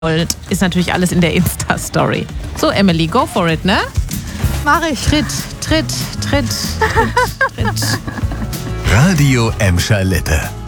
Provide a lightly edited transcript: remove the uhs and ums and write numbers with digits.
ist natürlich alles in der Insta-Story. So, Emily, go for it, ne? Mach ich. Tritt. Radio Emscher Lippe.